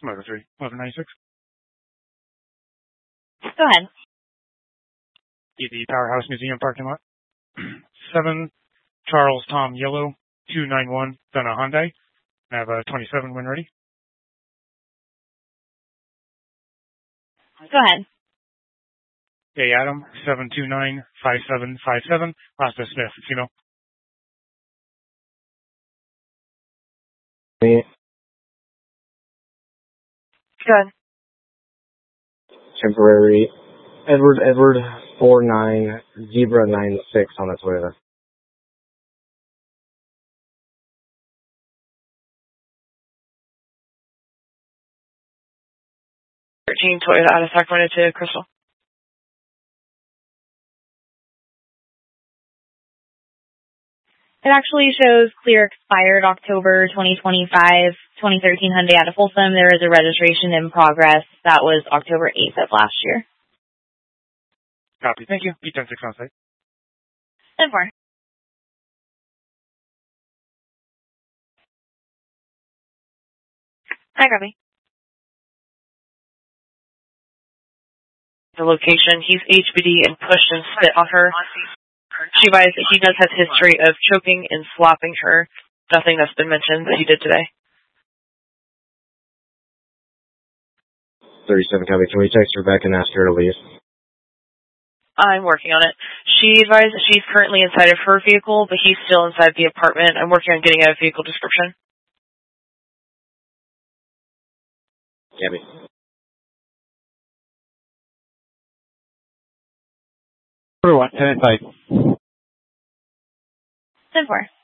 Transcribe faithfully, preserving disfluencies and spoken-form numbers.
Motor three, eleven ninety-six. Go ahead. The Powerhouse Museum parking lot. seven Charles Tom Yellow, two nine one, then a Hyundai. I have a twenty-seven when ready. Go ahead. Hey, Adam, seven two nine, five seven five seven, Rasta Smith, if you know. Me. Good. Temporary. Edward, Edward, four nine, Zebra nine six on the Toyota. thirteen Toyota out of Sacramento to Crystal. It actually shows clear expired October twenty twenty-five, twenty thirteen Hyundai out of Folsom. There is a registration in progress. That was October eighth of last year. Copy. Thank you. B ten six on site. ten four. Hi, copy. The location, he's H B D and pushed and spit on her. She advised that he does have history of choking and slapping her. Nothing that's been mentioned that he did today. thirty-seven copy. Can we text her back and ask her to leave? I'm working on it. She advised that she's currently inside of her vehicle, but he's still inside the apartment. I'm working on getting a vehicle description. Gabby. Everyone, ten inside. ten four.